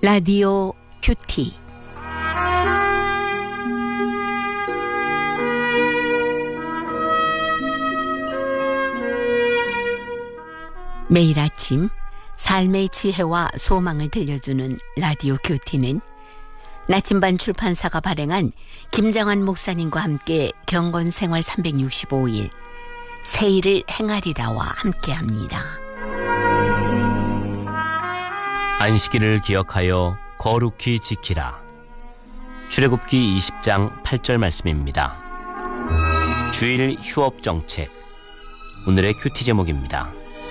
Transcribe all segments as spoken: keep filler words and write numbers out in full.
라디오 큐티. 매일 아침 삶의 지혜와 소망을 들려주는 라디오 큐티는 나침반 출판사가 발행한 김정환 목사님과 함께 경건생활 삼백육십오 일 새일을 행하리라와 함께합니다. 안식일을 기억하여 거룩히 지키라. 출애굽기 이십 장 팔 절 말씀입니다. 주일 휴업 정책. 오늘의 큐티 제목입니다.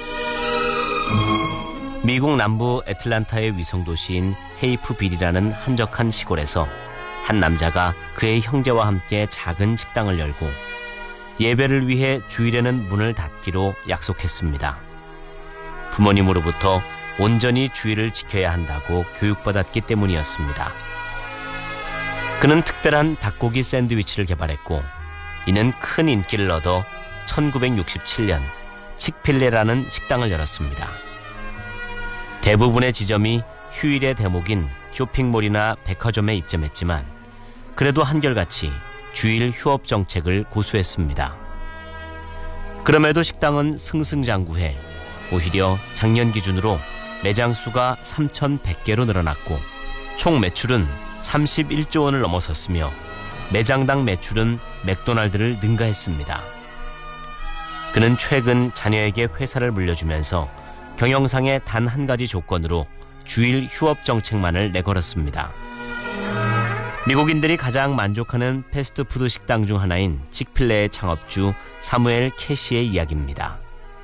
미국 남부 애틀란타의 위성도시인 헤이프빌이라는 한적한 시골에서 한 남자가 그의 형제와 함께 작은 식당을 열고 예배를 위해 주일에는 문을 닫기로 약속했습니다. 부모님으로부터 온전히 주일을 지켜야 한다고 교육받았기 때문이었습니다. 그는 특별한 닭고기 샌드위치를 개발했고 이는 큰 인기를 얻어 천구백육십칠 년 칙필레라는 식당을 열었습니다. 대부분의 지점이 휴일의 대목인 쇼핑몰이나 백화점에 입점했지만 그래도 한결같이 주일 휴업 정책을 고수했습니다. 그럼에도 식당은 승승장구해 오히려 작년 기준으로 매장 수가 삼천백 개로 늘어났고 총 매출은 삼십일조 원을 넘어섰으며 매장당 매출은 맥도날드를 능가했습니다. 그는 최근 자녀에게 회사를 물려주면서 경영상의 단 한 가지 조건으로 주일 휴업 정책만을 내걸었습니다. 미국인들이 가장 만족하는 패스트푸드 식당 중 하나인 칙필레의 창업주 사무엘 캐시의 이야기입니다.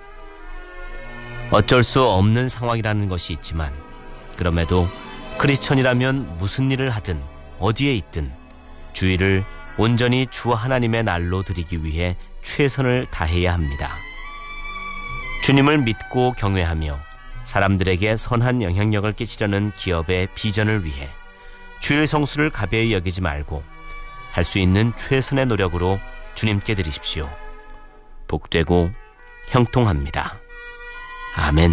어쩔 수 없는 상황이라는 것이 있지만 그럼에도 크리스천이라면 무슨 일을 하든 어디에 있든 주일을 온전히 주 하나님의 날로 드리기 위해 최선을 다해야 합니다. 주님을 믿고 경외하며 사람들에게 선한 영향력을 끼치려는 기업의 비전을 위해 주일 성수를 가벼이 여기지 말고 할 수 있는 최선의 노력으로 주님께 드리십시오. 복되고 형통합니다. 아멘.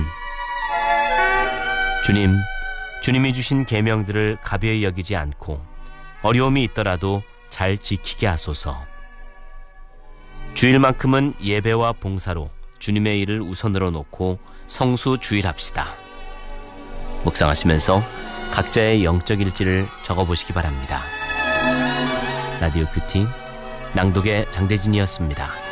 주님, 주님이 주신 계명들을 가벼이 여기지 않고 어려움이 있더라도 잘 지키게 하소서. 주일만큼은 예배와 봉사로 주님의 일을 우선으로 놓고 성수 주일합시다. 묵상하시면서 각자의 영적 일지를 적어보시기 바랍니다. 라디오 큐티 낭독의 장대진이었습니다.